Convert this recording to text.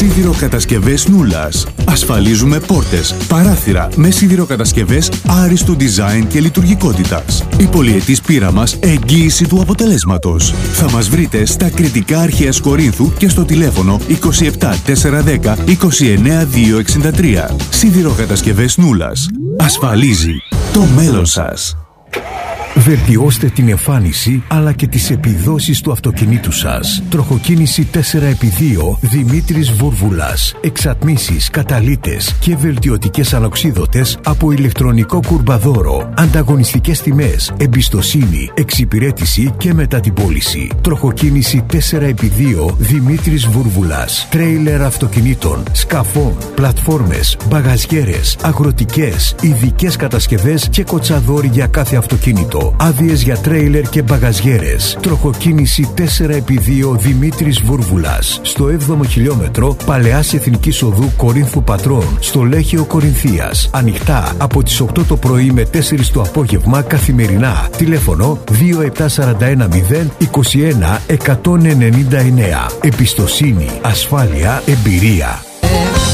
Σιδηροκατασκευές Νούλας. Ασφαλίζουμε πόρτες, παράθυρα με σιδηροκατασκευές άριστου design και λειτουργικότητας. Η πολυετής πείρα μας εγγύηση του αποτελέσματος. Θα μας βρείτε στα Κρητικά Αρχαίας Κορίνθου και στο τηλέφωνο 27 410 29 263. Σιδηροκατασκευές Νούλας. Ασφαλίζει το μέλλον σας. Βελτιώστε την εμφάνιση αλλά και τις επιδόσεις του αυτοκινήτου σας. Τροχοκίνηση 4x2 Δημήτρης Βούρβουλας. Εξατμίσεις, καταλύτες και βελτιωτικές ανοξίδωτες από ηλεκτρονικό κουρμπαδόρο. Ανταγωνιστικές τιμές, εμπιστοσύνη, εξυπηρέτηση και μετά την πώληση. Τροχοκίνηση 4x2 Δημήτρης Βούρβουλας. Τρέιλερ αυτοκινήτων, σκαφών, πλατφόρμες, μπαγαζιέρες, αγροτικές, ειδικές κατασκευές και κοτσαδόρι για κάθε αυτοκίνητο. Άδειες για τρέιλερ και μπαγαζιέρες. Τροχοκίνηση 4x2 Δημήτρης Βούρβουλας. Στο 7ο χιλιόμετρο Παλαιάς Εθνικής Οδού Κορίνθου Πατρών, στο Λέχειο Κορινθίας. Ανοιχτά από τις 8 το πρωί με 4 το απόγευμα καθημερινά. Τηλέφωνο 2741 0 21 199. Εμπιστοσύνη, ασφάλεια, εμπειρία.